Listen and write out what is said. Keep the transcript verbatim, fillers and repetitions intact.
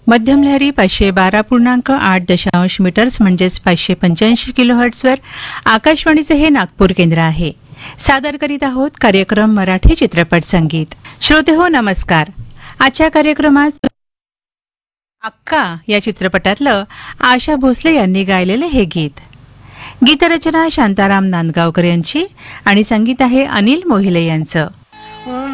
मध्यम लहरी पाचशे बारा पूर्णांक आठ दशांश मीटर्स म्हणजेच पाचशे पंच्याऐंशी किलोहर्ट्झवर आकाशवाणीचे हे नागपूर केंद्र आहे. सादर करीत आहोत कार्यक्रम मराठी चित्रपट संगीत. श्रोते हो नमस्कार. आजच्या कार्यक्रमात अक्का या चित्रपटातलं आशा भोसले यांनी गायलेले हे गीत. गीतरचना शांताराम नांदगावकर यांची आणि संगीत आहे अनिल मोहिले यांचं.